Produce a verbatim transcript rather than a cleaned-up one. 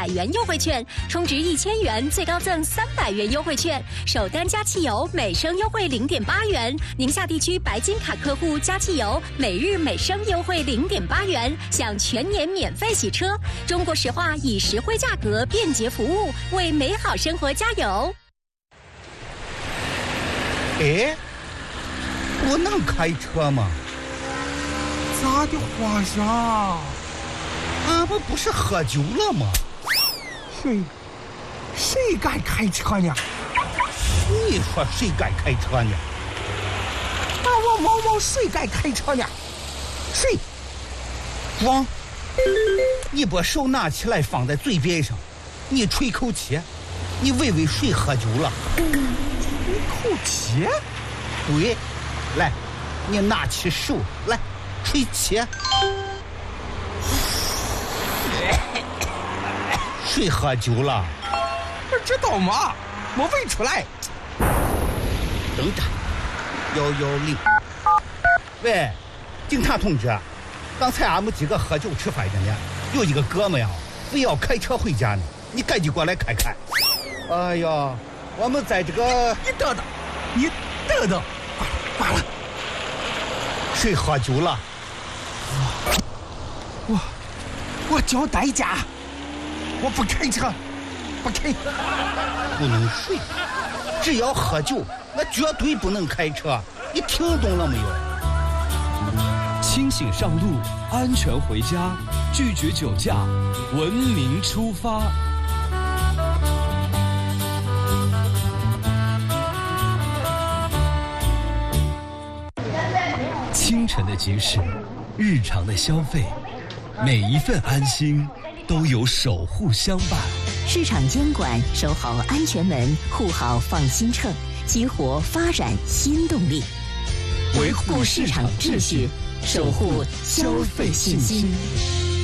百元优惠券，充值一千元最高赠三百元优惠券，首单加汽油每升优惠零点八元。宁夏地区白金卡客户加汽油每日每升优惠零点八元，享全年免费洗车。中国石化以实惠价格、便捷服务，为美好生活加油。 哎，我能开车吗？ 咋的花下？ 俺们不是喝酒了吗？ 谁谁该开车呢？ 你说谁该开车呢？ 那我毛毛谁该开车呢？谁？ 王，你把手拿起来放在嘴边上，你吹口气，你问问谁喝酒了？ 吹口气？ 对，来，你拿起手来，吹气。谁喝酒了？ 不知道吗？没问出来。 等着，幺幺零。喂，警察同志，刚才俺们几个喝酒吃饭着呢，有一个哥们呀，非要开车回家呢，你赶紧过来看看。哎呀，我们在这个…… 你等等，你等等，罢了。 谁喝酒了？ 我我交代价，我不开车，不开。 不能睡，只要喝酒，那绝对不能开车。你听懂了没有？ 清醒上路，安全回家，拒绝酒驾，文明出发。清晨的集市，日常的消费，每一份安心都有守护相伴。 市场监管，守好安全门，护好放心秤，激活发展新动力，维护市场秩序，守护消费信心。